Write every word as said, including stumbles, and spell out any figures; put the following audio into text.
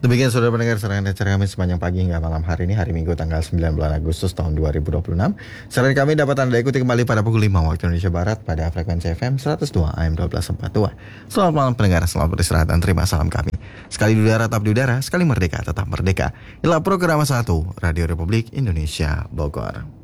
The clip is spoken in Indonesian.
Demikian saudara pendengar serangan acara kami sepanjang pagi hingga malam hari ini, hari Minggu tanggal sembilan belas Agustus tahun dua ribu dua puluh enam. Saran kami dapat Anda ikuti kembali pada pukul lima waktu Indonesia Barat pada frekuensi F M seratus dua A M satu dua empat dua. Selamat malam pendengar, selamat beristirahat dan terima salam kami. Sekali di udara tetap di udara, sekali merdeka tetap merdeka. Inilah program satu Radio Republik Indonesia Bogor.